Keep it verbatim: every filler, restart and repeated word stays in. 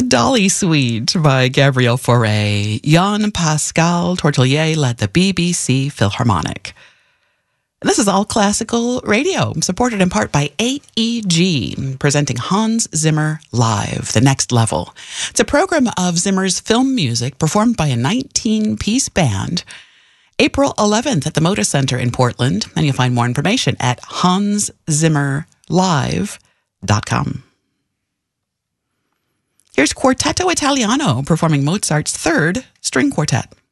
Dolly Suite by Gabrielle Fauré. Jean-Pascal Tortelier led the B B C Philharmonic. This is All Classical Radio, supported in part by A E G, presenting Hans Zimmer Live, The Next Level. It's a program of Zimmer's film music performed by a nineteen-piece band. April eleventh at the Moda Center in Portland, and you'll find more information at hans zimmer live dot com. Here's Quartetto Italiano performing Mozart's third string quartet.